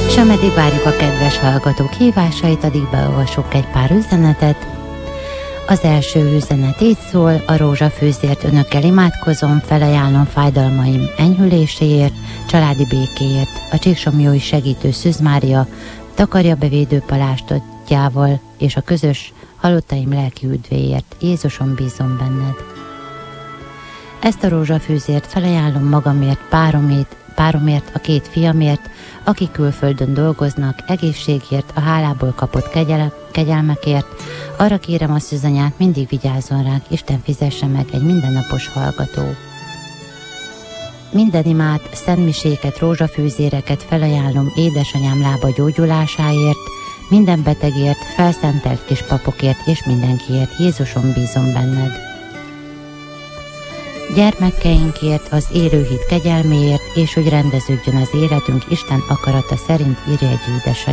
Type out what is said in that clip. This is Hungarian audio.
És ameddig várjuk a kedves hallgatók hívásait, addig beolvasok egy pár üzenetet. Az első üzenet így szól: a rózsafűzért önökkel imádkozom, felajánlom fájdalmaim enyhüléséért, családi békéért. A Csíksomlyói segítő Szűz Mária takarja be védőpalástotjával, és a közös halottaim lelki üdvéért. Jézuson bízom benned. Ezt a rózsafűzért felajánlom magamért, páromért, a 2 fiamért, akik külföldön dolgoznak, egészségért, a hálából kapott kegyelmekért. Arra kérem a Szűzanyát, mindig vigyázzon ránk, Isten fizesse meg, egy mindennapos hallgató. Minden imát, szentmiséket, rózsafűzéreket felajánlom édesanyám lába gyógyulásáért, minden betegért, felszentelt kis papokért és mindenkiért. Jézuson bízom benned. Gyermekeinkért, az élő hit kegyelméért, és hogy rendeződjön az életünk Isten akarata szerint, írja egy édesanyja.